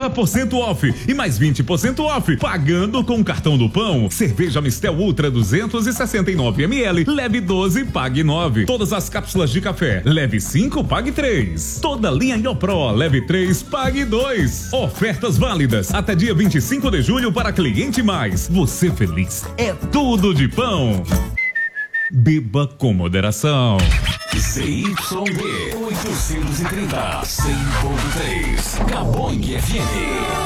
50% off e mais 20% off pagando com o cartão do Pão. Cerveja Mistel Ultra 269 ml, leve 12, pague 9. Todas as cápsulas de café, leve 5, pague 3. Toda linha Iopro, leve 3, pague 2. Ofertas válidas até dia 25 de julho para cliente mais. Você feliz é tudo de Pão. Beba com moderação. ZYD 830, 100.3, Cabong FM.